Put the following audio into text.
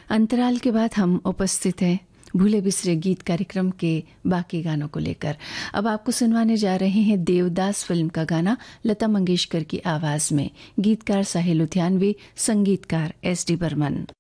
अंतराल के बाद हम उपस्थित हैं भूले बिसरे गीत कार्यक्रम के बाकी गानों को लेकर। अब आपको सुनवाने जा रहे हैं देवदास फिल्म का गाना लता मंगेशकर की आवाज में। गीतकार साहिल लुधियानवी, संगीतकार एस डी बर्मन।